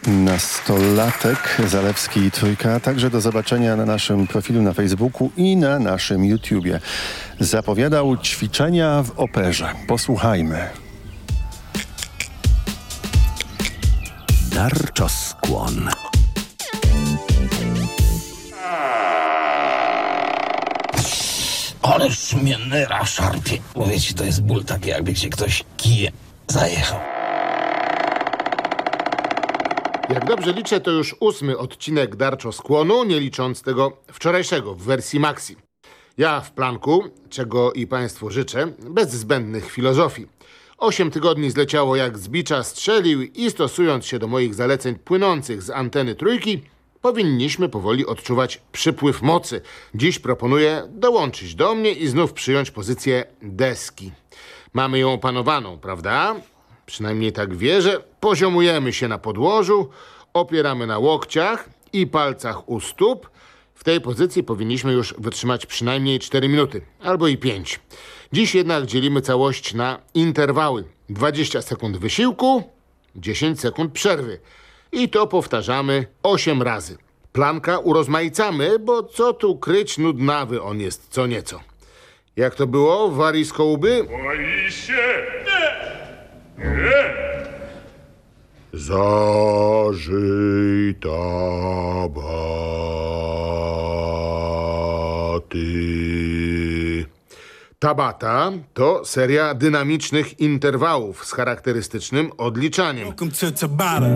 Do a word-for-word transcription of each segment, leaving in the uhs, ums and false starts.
Nastolatek Zalewski i Trójka, także do zobaczenia na naszym profilu na Facebooku i na naszym YouTubie. Zapowiadał ćwiczenia w operze. Posłuchajmy. Darczoskłon. Ależ mnie nyra szarpie. Mówię ci, to jest ból taki, jakby cię ktoś kijem zajechał. Jak dobrze liczę, to już ósmy odcinek Darczoskłonu, nie licząc tego wczorajszego w wersji Maxi. Ja w planku, czego i Państwu życzę, bez zbędnych filozofii. Osiem tygodni zleciało jak z bicza strzelił i stosując się do moich zaleceń płynących z anteny Trójki, powinniśmy powoli odczuwać przypływ mocy. Dziś proponuję dołączyć do mnie i znów przyjąć pozycję deski. Mamy ją opanowaną, prawda? Przynajmniej tak wierzę. Poziomujemy się na podłożu, opieramy na łokciach i palcach u stóp. W tej pozycji powinniśmy już wytrzymać przynajmniej cztery minuty, albo i pięć. Dziś jednak dzielimy całość na interwały. dwadzieścia sekund wysiłku, dziesięć sekund przerwy. I to powtarzamy osiem razy. Planka urozmaicamy, bo co tu kryć, nudnawy on jest co nieco. Jak to było, warisko łby? Boi się! Nie! Nie! Zażyj tabaty. Tabata to seria dynamicznych interwałów z charakterystycznym odliczaniem. Welcome to Tabata.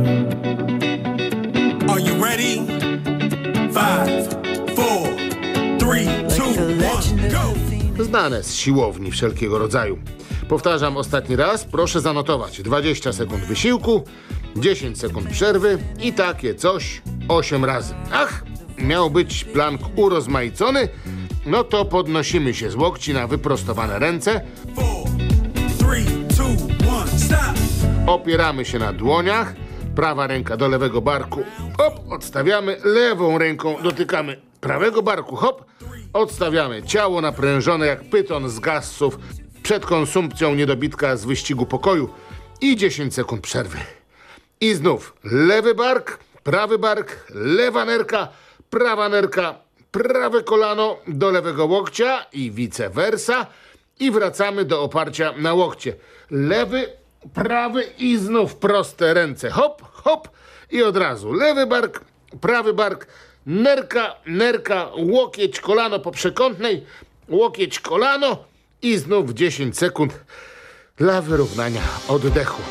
Are you ready? Five, four, three, two, one, go! Znane z siłowni wszelkiego rodzaju. Powtarzam ostatni raz, proszę zanotować. dwadzieścia sekund wysiłku, dziesięć sekund przerwy i takie coś osiem razy. Ach, miał być plank urozmaicony, no to podnosimy się z łokci na wyprostowane ręce. Four, three, two, one, stop! Opieramy się na dłoniach, prawa ręka do lewego barku, hop, odstawiamy, lewą ręką dotykamy prawego barku, hop, odstawiamy ciało naprężone jak pyton z gassów przed konsumpcją niedobitka z wyścigu pokoju i dziesięć sekund przerwy. I znów lewy bark, prawy bark, lewa nerka, prawa nerka, prawe kolano do lewego łokcia i vice versa i wracamy do oparcia na łokcie. Lewy, prawy i znów proste ręce. Hop, hop i od razu lewy bark, prawy bark, nerka, nerka, łokieć, kolano po przekątnej, łokieć, kolano i znów dziesięć sekund dla wyrównania oddechu.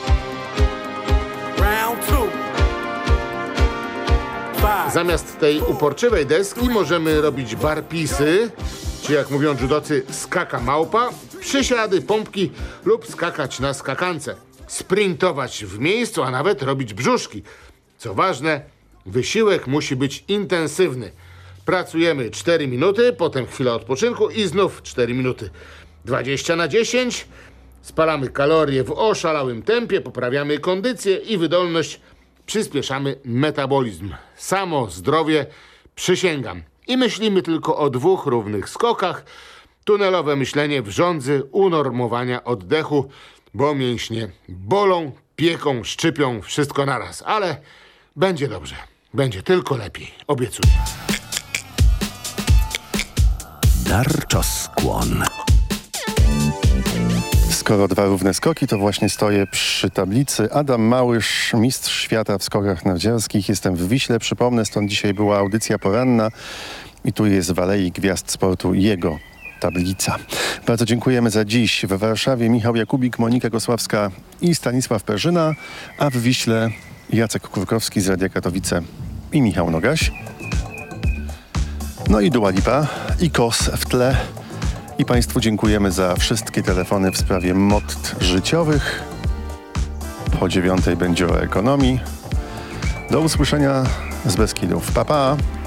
Round two. Five. Zamiast tej uporczywej deski możemy robić barpisy, czy jak mówią judocy, skaka małpa, przysiady, pompki lub skakać na skakance. Sprintować w miejscu, a nawet robić brzuszki. Co ważne, wysiłek musi być intensywny. Pracujemy cztery minuty, potem chwila odpoczynku i znów cztery minuty. dwadzieścia na dziesięć. Spalamy kalorie w oszalałym tempie, poprawiamy kondycję i wydolność, przyspieszamy metabolizm. Samo zdrowie przysięgam. I myślimy tylko o dwóch równych skokach. Tunelowe myślenie w żądzy unormowania oddechu, bo mięśnie bolą, pieką, szczypią, wszystko naraz. Ale będzie dobrze. Będzie tylko lepiej. Obiecuję. Darczoskłon. Skoro dwa równe skoki, to właśnie stoję przy tablicy. Adam Małysz, mistrz świata w skokach narciarskich. Jestem w Wiśle, przypomnę, stąd dzisiaj była audycja poranna i tu jest w Alei Gwiazd Sportu jego tablica. Bardzo dziękujemy za dziś. We Warszawie Michał Jakubik, Monika Gosławska i Stanisław Perzyna, a w Wiśle Jacek Kurkowski z Radia Katowice i Michał Nogaś. No i Dua Lipa i K O S w tle. I Państwu dziękujemy za wszystkie telefony w sprawie motto życiowych. Po dziewiątej będzie o ekonomii. Do usłyszenia z Beskidów. Pa, pa!